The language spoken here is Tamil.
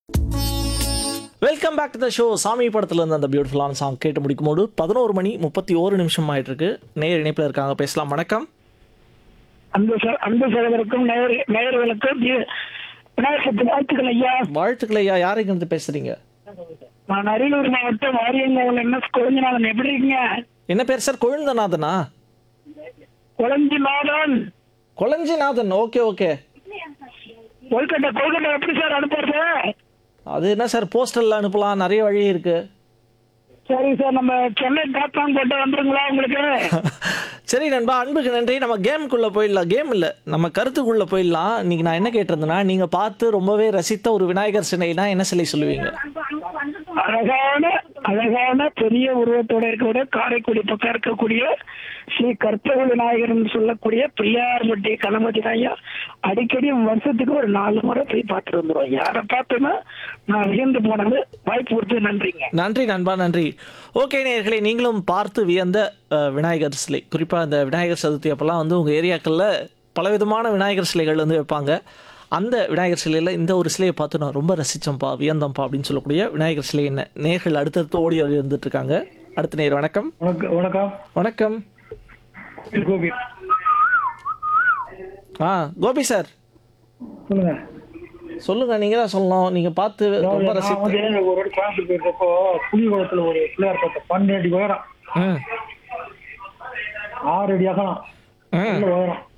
Welcome back to the show. சாமி படத்துல இருந்து அந்த பியூட்டிஃபுல்லான சாங் கேட்டு முடிக்கும் போது 11:31 ஆயிட்டு இருக்கு. நேர் இணைப்பில் இருக்காங்க, பேசலாம். வணக்கம். அன்பு சகோதரருக்கும் நேயர்களுக்கும் விநாயகர் சதுர்த்தி வாழ்த்துக்கள் ஐயா. வாழ்த்துக்கள் ஐயா. யாருக்கு இருந்து பேசுறீங்க? நான் அரியலூர் மாவட்டம் வாரியங்கோவில் என்ன கொழுஞ்சிநாதன். எப்படி இருக்கீங்க? என்ன பேர் sir? கொழுந்தநாதனா? கொழுஞ்சிநாதன். Kolanjinathan. Okay okay. Kolkata எப்படி சார் அனுப்புறது? அது என்ன சார், போஸ்டல்ல அனுப்பலாம், நிறைய வழி இருக்கு. சரி சார், நம்ம சென்னை டாப்லாம் போட்டு வந்துருங்களா உங்களுக்கு? சரி நண்பா, அன்புக்கு நன்றி. நம்ம கேமுக்குள்ள போயிடலாம். கேம் இல்ல, நம்ம கருத்துக்குள்ள போயிடலாம். இன்னைக்கு நான் என்ன கேட்டிருந்தேன்னா, நீங்க பார்த்து ரொம்பவே ரசித்த ஒரு விநாயகர் சிலைனா என்ன சிலை சொல்லுவீங்க? அழகான பெரிய உருவத்தோட இருக்கக்கூடிய காரைக்குடி பக்கம் இருக்கக்கூடிய ஸ்ரீ கற்பக விநாயகர்னு சொல்லக்கூடிய பிள்ளையார்பட்டி கணபதி ஐயா. அடிக்கடி வருஷத்துக்கு ஒரு 4 முறை போய் பார்த்துட்டு வந்துருவோம். யாரை பார்த்தோன்னா நான் வியந்து போனது. வாய்ப்பு கொடுத்து நன்றிங்க. நன்றி நண்பா, நன்றி. ஓகே நேயர்களே, நீங்களும் பார்த்து வியந்த விநாயகர் சிலை, குறிப்பாக இந்த விநாயகர் சதுர்த்தி அப்போல்லாம் வந்து உங்கள் ஏரியாக்களில் பலவிதமான விநாயகர் சிலைகள் வந்து வைப்பாங்க. அந்த விநாயகர் சிலையில் இந்த ஒரு சிலையை பார்த்து நான் ரொம்ப ரசித்தேன்ப்பா, வியந்தம்ப்பா அப்படின்னு சொல்லக்கூடிய விநாயகர் சிலை என்ன நேர்கள் அடுத்தடுத்து ஓடி வந்துட்டு இருக்காங்க. அடுத்த நேர். வணக்கம். வணக்கம். வணக்கம். கோபி. கோபி சார் சொல்லுங்க. சொல்லுங்க, நீங்க தான் சொல்லணும். நீங்க பார்த்து ரொம்ப ரசித்து. ஒரு கோயம்புத்தூர் போயிருக்கப்போ புலிகுளத்துல ஒரு பிள்ளையார் பார்த்தேன். 12 அடி உயரம், 6 அடி அகலம், உயரம்.